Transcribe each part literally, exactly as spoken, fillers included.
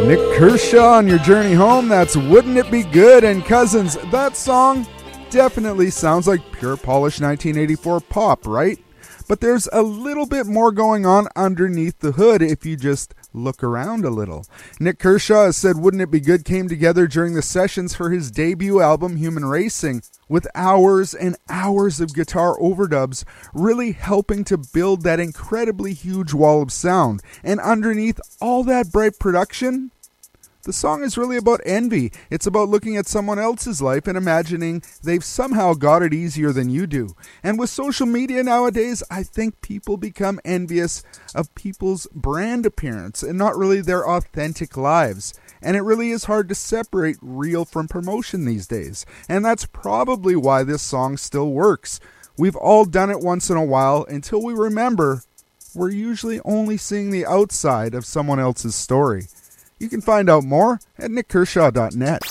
Nick Kershaw on your journey home. That's Wouldn't It Be Good? And Cousins, that song definitely sounds like pure polished nineteen eighty-four pop, right? But there's a little bit more going on underneath the hood if you just look around a little. Nick Kershaw has said Wouldn't It Be Good came together during the sessions for his debut album Human Racing, with hours and hours of guitar overdubs really helping to build that incredibly huge wall of sound. And underneath all that bright production, the song is really about envy. It's about looking at someone else's life and imagining they've somehow got it easier than you do. And with social media nowadays, I think people become envious of people's brand appearance and not really their authentic lives. And it really is hard to separate real from promotion these days. And that's probably why this song still works. We've all done it once in a while until we remember we're usually only seeing the outside of someone else's story. You can find out more at nick kershaw dot net.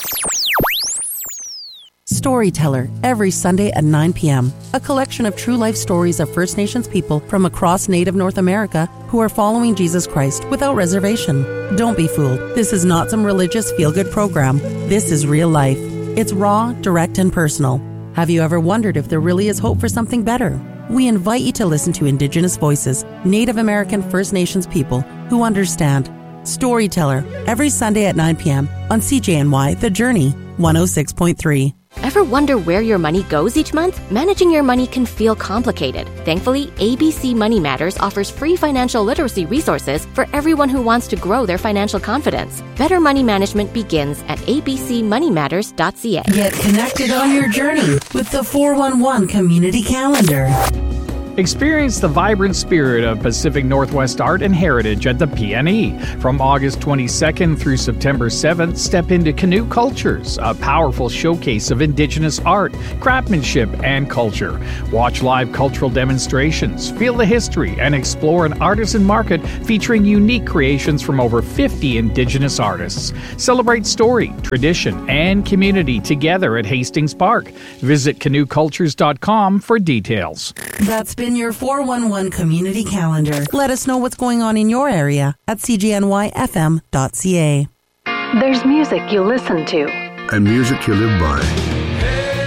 Storyteller, every Sunday at nine p.m. A collection of true life stories of First Nations people from across Native North America who are following Jesus Christ without reservation. Don't be fooled. This is not some religious feel-good program. This is real life. It's raw, direct, and personal. Have you ever wondered if there really is hope for something better? We invite you to listen to Indigenous voices, Native American First Nations people who understand. Storyteller, every Sunday at nine p.m. on C J N Y The Journey, one oh six point three. Ever wonder where your money goes each month? Managing your money can feel complicated. Thankfully, A B C Money Matters offers free financial literacy resources for everyone who wants to grow their financial confidence. Better money management begins at a b c money matters dot c a. Get connected on your journey with the four one one Community Calendar. Experience the vibrant spirit of Pacific Northwest art and heritage at the P N E. From August twenty-second through September seventh, step into Canoe Cultures, a powerful showcase of Indigenous art, craftsmanship, and culture. Watch live cultural demonstrations, feel the history, and explore an artisan market featuring unique creations from over fifty Indigenous artists. Celebrate story, tradition, and community together at Hastings Park. Visit canoe cultures dot com for details. That's been your four one one Community Calendar. Let us know what's going on in your area at c j n y f m dot c a. There's music you listen to. And music you live by.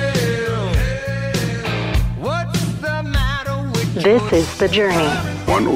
This is The Journey. One